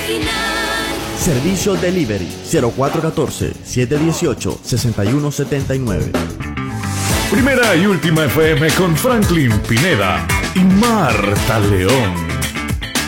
Servicio Delivery 0414-718-6179. Primera y última FM con Franklin Pineda y Marta León.